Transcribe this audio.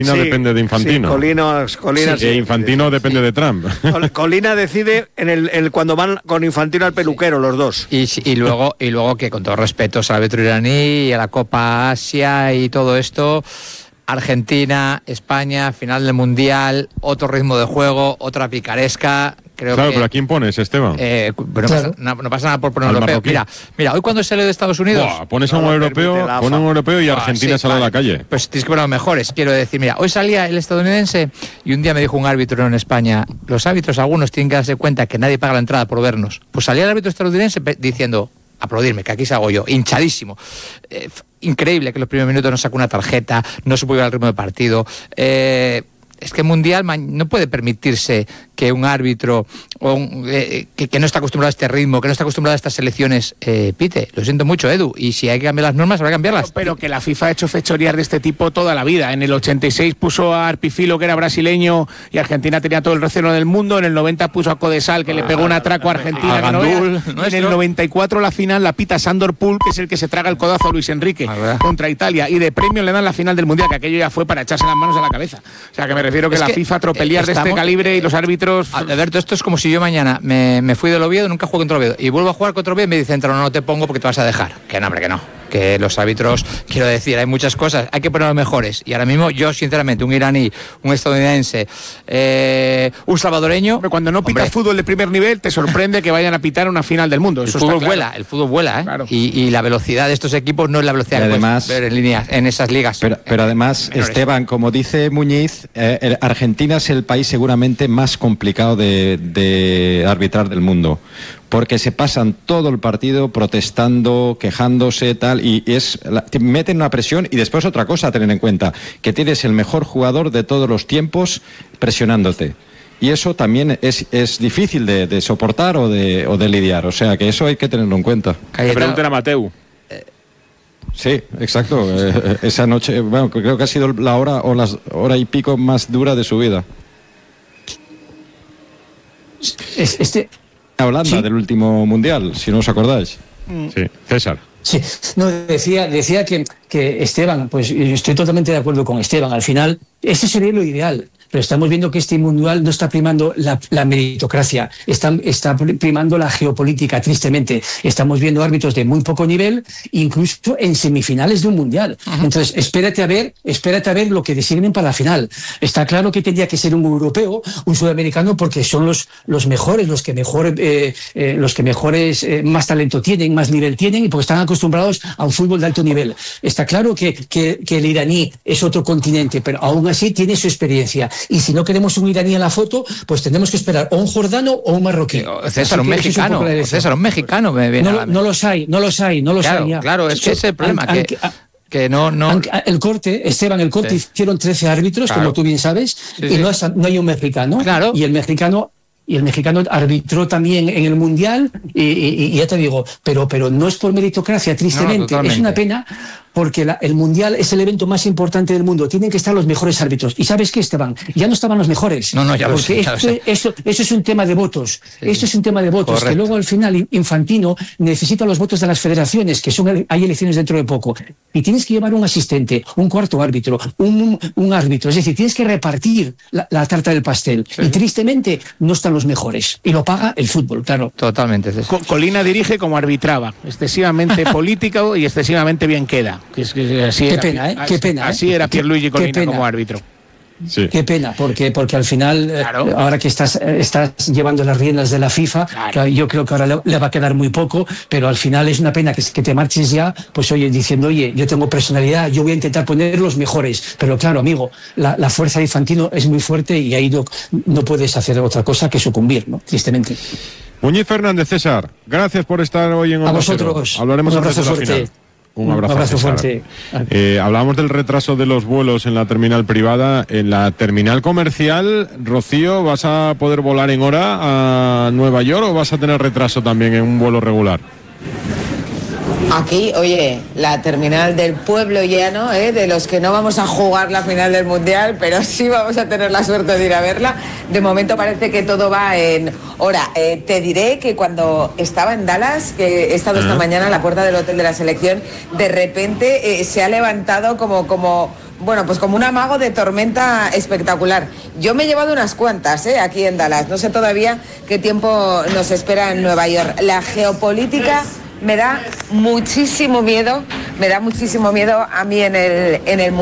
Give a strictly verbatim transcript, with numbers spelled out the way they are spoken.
Sí, depende de Infantino. Sí, Colina, Colina sí, sí, Infantino sí. depende de Trump. Colina decide en el, el cuando van con Infantino al peluquero, sí. Los dos. Y, y luego y luego que con todos respetos al árbitro iraní y a la Copa Asia y todo esto, Argentina, España, final del Mundial, otro ritmo de juego, otra picaresca. Creo claro, que, pero ¿a quién pones, Esteban? Eh, pero claro. no, pasa, no, no pasa nada por poner un europeo. Marroquí. Mira, mira, hoy cuando sale de Estados Unidos... Buah, pones a un no europeo, pone un europeo y Buah, Argentina sí, sale vale. a la calle. Pues tienes que poner los mejores. Quiero decir, mira, hoy salía el estadounidense y un día me dijo un árbitro en España, los árbitros algunos tienen que darse cuenta que nadie paga la entrada por vernos. Pues salía el árbitro estadounidense diciendo, aplaudirme, que aquí salgo yo, hinchadísimo. Eh, increíble que en los primeros minutos no sacó una tarjeta, no se puede ir al ritmo de partido. Eh... Es que el Mundial no puede permitirse que un árbitro o un, eh, que, que no está acostumbrado a este ritmo, que no está acostumbrado a estas selecciones, eh, pite. Lo siento mucho, Edu. Y si hay que cambiar las normas, habrá que cambiarlas. Pero, pero que la FIFA ha hecho fechorías de este tipo toda la vida. En el ochenta y seis puso a Arpifilo, que era brasileño, y Argentina tenía todo el recelo del mundo. En el noventa puso a Codesal, que ah, le pegó un atraco a Argentina. A Gandul, que no en el noventa y cuatro la final la pita Sandor Pool, que es el que se traga el codazo a Luis Enrique ah, contra Italia. Y de premio le dan la final del Mundial, que aquello ya fue para echarse las manos a la cabeza. O sea, que me refiero que es la que FIFA tropelías estamos, de este calibre y los árbitros... Alberto, esto es como si yo mañana me, me fui del Oviedo, nunca juego contra Oviedo, y vuelvo a jugar contra Oviedo y me dicen, no, no te pongo porque te vas a dejar. Que no, hombre, que no. Que los árbitros, quiero decir, hay muchas cosas, hay que poner los mejores. Y ahora mismo yo, sinceramente, un iraní, un estadounidense, eh, un salvadoreño... Hombre, cuando no pitas fútbol de primer nivel, te sorprende que vayan a pitar una final del mundo. El Eso fútbol está claro. vuela, el fútbol vuela, ¿eh? Claro. Y, y la velocidad de estos equipos no es la velocidad y que además, puedes ver en línea, en esas ligas. Pero, pero además, menores. Esteban, como dice Muñiz, eh, Argentina es el país seguramente más complicado de, de arbitrar del mundo. Porque se pasan todo el partido protestando, quejándose, tal, y es te meten una presión. Y después otra cosa a tener en cuenta, que tienes el mejor jugador de todos los tiempos presionándote. Y eso también es, es difícil de, de soportar o de, o de lidiar. O sea, que eso hay que tenerlo en cuenta. Que pregunten a Mateu. Sí, exacto. Eh, esa noche, bueno, creo que ha sido la hora o las hora y pico más dura de su vida. Este... Holanda, ¿sí? Del último mundial, si no os acordáis. Sí, César. Sí, no, decía, decía que, que Esteban, pues yo estoy totalmente de acuerdo con Esteban, al final, ese sería lo ideal. Pero estamos viendo que este mundial no está primando la, la meritocracia, está, está primando la geopolítica, tristemente. Estamos viendo árbitros de muy poco nivel, incluso en semifinales de un mundial. Ajá. Entonces, espérate a ver, espérate a ver lo que designen para la final. Está claro que tendría que ser un europeo, un sudamericano, porque son los, los mejores, los que mejor, eh, eh, los que mejores, eh, más talento tienen, más nivel tienen, y porque están acostumbrados a un fútbol de alto nivel. Está claro que, que, que el iraní es otro continente, pero aún así tiene su experiencia. Y si no queremos un iraní a la foto, pues tendremos que esperar o un jordano o un marroquí. César, un mexicano. Un César, un mexicano. Me viene no, no los hay, no los hay, no los claro, hay. Ya. Claro, es, es que ese es el problema. An, que, an, que no, no... El corte, Esteban, el corte sí. Hicieron trece árbitros, claro. Como tú bien sabes, sí, y sí. No, es, no hay un mexicano. Claro. Y el mexicano... Y el mexicano arbitró también en el Mundial, y, y, y ya te digo, pero, pero no es por meritocracia, tristemente. No, es una pena, porque la, el Mundial es el evento más importante del mundo. Tienen que estar los mejores árbitros. ¿Y sabes qué, Esteban? Ya no estaban los mejores. No, no, ya porque lo sé, ya esto, lo sé. Eso, eso es un tema de votos. Sí. Esto es un tema de votos. Correcto. Que luego al final Infantino necesita los votos de las federaciones, que son hay elecciones dentro de poco. Y tienes que llevar un asistente, un cuarto árbitro, un, un árbitro. Es decir, tienes que repartir la, la tarta del pastel. Sí. Y tristemente no están los mejores. Y lo paga el fútbol, claro. Totalmente. Co Colina dirige como arbitraba, excesivamente político y excesivamente bien queda. Que es, que así Qué era, pena, ¿eh? Qué pena. Así ¿eh? era Pierluigi Colina pena. como árbitro. Sí. Qué pena, porque, porque al final, claro. eh, ahora que estás, eh, estás llevando las riendas de la FIFA, claro. yo creo que ahora le, le va a quedar muy poco, pero al final es una pena que, que te marches ya, pues oye, diciendo, oye, yo tengo personalidad, yo voy a intentar poner los mejores, pero claro, amigo, la, la fuerza de Infantino es muy fuerte y ahí no, no puedes hacer otra cosa que sucumbir, ¿no? Tristemente. Muñiz Fernández, César, gracias por estar hoy en Onda A vosotros. Cero. Hablaremos un abrazo antes de la fuerte. final. Un abrazo, Un abrazo fuerte. Eh, hablábamos del retraso de los vuelos en la terminal privada. En la terminal comercial, Rocío, ¿vas a poder volar en hora a Nueva York o vas a tener retraso también en un vuelo regular? Aquí, oye, la terminal del pueblo llano, ¿eh? De los que no vamos a jugar la final del Mundial, pero sí vamos a tener la suerte de ir a verla. De momento parece que todo va en hora. Eh, te diré que cuando estaba en Dallas, que he estado esta mañana a la puerta del hotel de la selección, de repente eh, se ha levantado como... como bueno, pues como un amago de tormenta espectacular. Yo me he llevado unas cuantas, ¿eh? Aquí en Dallas. No sé todavía qué tiempo nos espera en Nueva York. La geopolítica me da muchísimo miedo, me da muchísimo miedo a mí en el, en el mundo.